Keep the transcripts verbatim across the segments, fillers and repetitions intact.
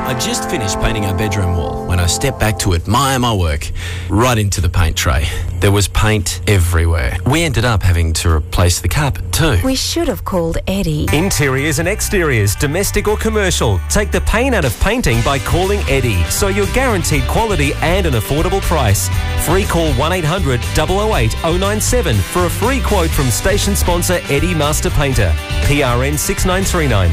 I just finished painting our bedroom wall when I stepped back to admire my work. Right into the paint tray. There was paint everywhere. We ended up having to replace the carpet too. We should have called Eddie. Interiors and exteriors, domestic or commercial. Take the pain out of painting by calling Eddie, so you're guaranteed quality and an affordable price. Free call one eight hundred, double oh eight, oh nine seven for a free quote from station sponsor Eddie Master Painter. P R N six nine three nine.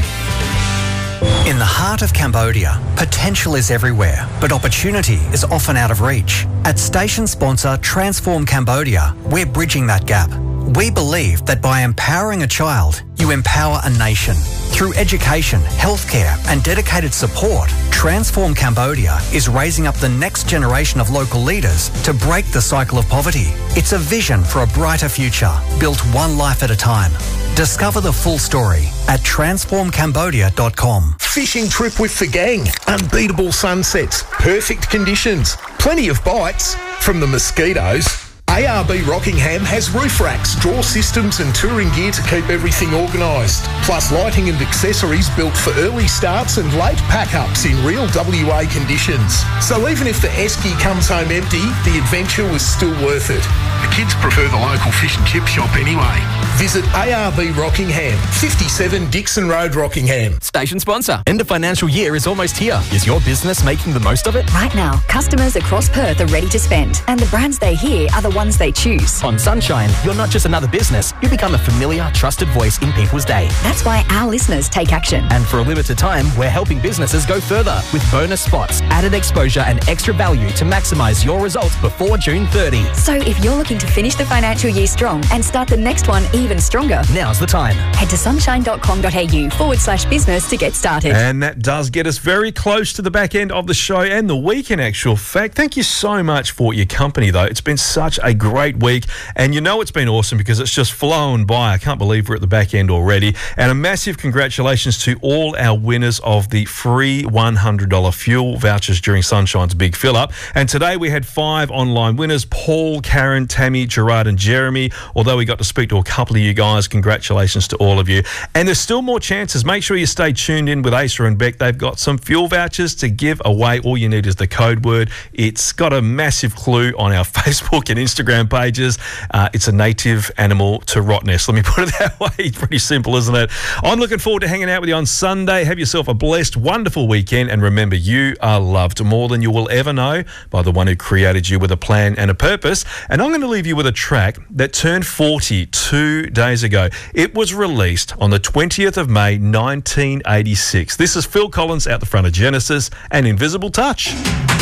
In the heart of Cambodia, potential is everywhere, but opportunity is often out of reach. At station sponsor Transform Cambodia, we're bridging that gap. We believe that by empowering a child, you empower a nation. Through education, healthcare and dedicated support, Transform Cambodia is raising up the next generation of local leaders to break the cycle of poverty. It's a vision for a brighter future, built one life at a time. Discover the full story at transform cambodia dot com. Fishing trip with the gang. Unbeatable sunsets. Perfect conditions. Plenty of bites from the mosquitoes. A R B Rockingham has roof racks, draw systems and touring gear to keep everything organised. Plus lighting and accessories built for early starts and late pack-ups in real W A conditions. So even if the esky comes home empty, the adventure was still worth it. The kids prefer the local fish and chip shop anyway. Visit A R B Rockingham, fifty-seven Dixon Road, Rockingham. Station sponsor. End of financial year is almost here. Is your business making the most of it? Right now, customers across Perth are ready to spend, and the brands they hear are the ones they choose. On Sunshine, you're not just another business, you become a familiar, trusted voice in people's day. That's why our listeners take action. And for a limited time, we're helping businesses go further with bonus spots, added exposure and extra value to maximise your results before June thirtieth. So if you're looking to finish the financial year strong and start the next one even stronger, now's the time. Head to sunshine.com.au forward slash business to get started. And that does get us very close to the back end of the show and the week, in actual fact. Thank you so much for your company, though. It's been such a great week, and you know it's been awesome because it's just flown by. I can't believe we're at the back end already. And a massive congratulations to all our winners of the free one hundred dollars fuel vouchers during Sunshine's Big Fill Up. And today we had five online winners: Paul, Karen, Tammy, Gerard and Jeremy. Although we got to speak to a couple of you guys, congratulations to all of you. And there's still more chances. Make sure you stay tuned in with Asa and Beck. They've got some fuel vouchers to give away. All you need is the code word. It's got a massive clue on our Facebook and Instagram pages. Uh, it's a native animal to Rottnest. Let me put it that way. Pretty simple, isn't it? I'm looking forward to hanging out with you on Sunday. Have yourself a blessed, wonderful weekend. And remember, you are loved more than you will ever know by the one who created you with a plan and a purpose. And I'm going to leave you with a track that turned forty two days ago. It was released on the twentieth of May, nineteen eighty-six. This is Phil Collins out the front of Genesis and Invisible Touch.